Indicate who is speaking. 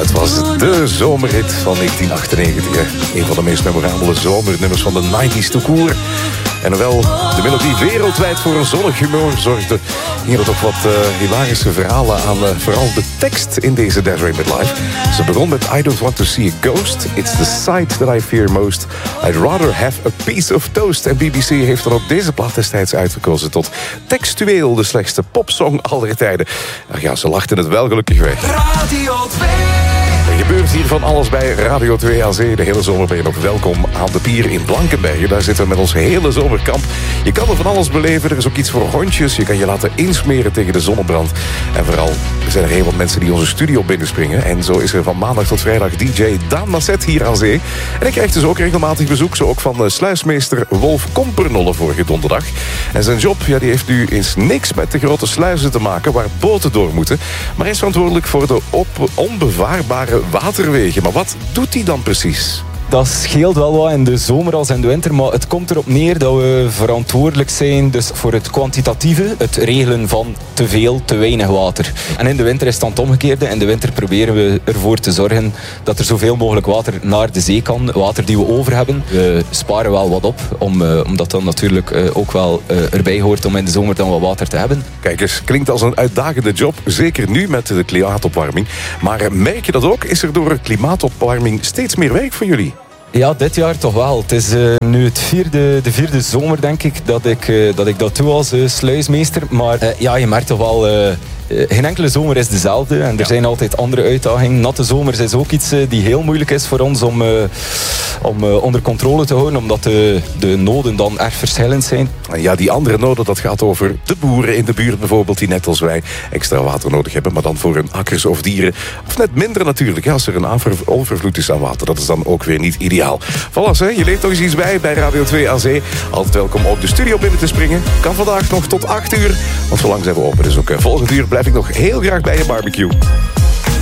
Speaker 1: Het was de zomerhit van 1998. Hè. Een van de meest memorabele zomernummers van de 90s tout court. En hoewel de melodie wereldwijd voor een zonnig humeur zorgde, gingen er toch wat hilarische verhalen aan vooral de tekst in deze Desiree Midlife. Ze begon met I don't want to see a ghost. It's the sight that I fear most. I'd rather have a piece of toast. En BBC heeft dan ook deze plaat destijds uitgekozen tot textueel de slechtste popsong aller tijden. Ach ja, ze lachten het wel gelukkig weg.
Speaker 2: Radio 2.
Speaker 1: Er gebeurt hier van alles bij Radio 2 aan Zee. De hele zomer ben je nog welkom aan de pier in Blankenberge. Daar zitten we met ons hele zomerkamp. Je kan er van alles beleven. Er is ook iets voor hondjes. Je kan je laten insmeren tegen de zonnebrand. En vooral zijn er heel wat mensen die onze studio binnenspringen. En zo is er van maandag tot vrijdag DJ Daan Masset hier aan Zee. En hij krijgt dus ook regelmatig bezoek. Zo ook van sluismeester Wolf Kompernolle vorige donderdag. En zijn job die heeft nu eens niks met de grote sluizen te maken waar boten door moeten. Maar hij is verantwoordelijk voor de onbevaarbare waterwegen. Maar wat doet hij dan precies?
Speaker 3: Dat scheelt wel wat in de zomer als in de winter, maar het komt erop neer dat we verantwoordelijk zijn dus voor het kwantitatieve, het regelen van te veel, te weinig water. En in de winter is het dan het omgekeerde. In de winter proberen we ervoor te zorgen dat er zoveel mogelijk water naar de zee kan. Water die we over hebben. We sparen wel wat op, omdat dan natuurlijk ook wel erbij hoort om in de zomer dan wat water te hebben.
Speaker 1: Kijk eens, klinkt als een uitdagende job, zeker nu met de klimaatopwarming. Maar merk je dat ook? Is er door klimaatopwarming steeds meer werk voor jullie?
Speaker 3: Ja, dit jaar toch wel. Het is nu de vierde zomer, denk ik, dat ik dat doe als sluismeester. Maar ja, je merkt toch wel, geen enkele zomer is dezelfde. En er zijn altijd andere uitdagingen. Natte zomers is ook iets die heel moeilijk is voor ons om onder controle te houden. Omdat de noden dan erg verschillend zijn.
Speaker 1: Ja, die andere noden, dat gaat over de boeren in de buurt bijvoorbeeld, die net als wij extra water nodig hebben. Maar dan voor hun akkers of dieren. Of net minder natuurlijk, als er een overvloed is aan water. Dat is dan ook weer niet ideaal. Voilà, je leert nog eens iets bij Radio 2 aan Zee. Altijd welkom ook de studio binnen te springen. Kan vandaag nog tot 8 uur. Want zolang zijn we open. Dus ook volgend uur blijf ik nog heel graag bij je barbecue.